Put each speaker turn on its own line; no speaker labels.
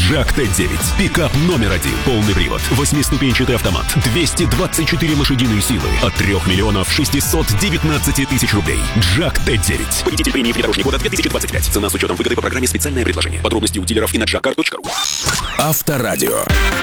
Джак Т9. Пикап номер один. Полный привод. 8-ступенчатый автомат. 224 лошадиные силы. От 3 миллионов 619 тысяч рублей. Джак Т9. Победитель премии внедорожник года 2025. Цена с учетом выгоды по программе «Специальное предложение». Подробности у дилеров и на jackcar.ru. Авторадио.